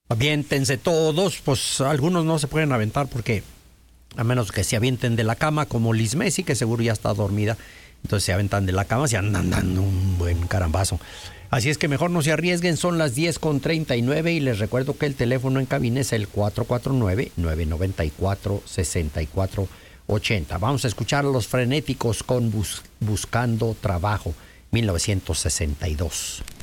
Aviéntense todos, pues algunos no se pueden aventar porque a menos que se avienten de la cama como Liz Messi, que seguro ya está dormida. Entonces se aventan de la cama, se andan dando un buen carambazo. Así es que mejor no se arriesguen, son las 10:39 y les recuerdo que el teléfono en cabina es el 449-994-6480. Vamos a escuchar a Los Frenéticos con Buscando Trabajo, 1962.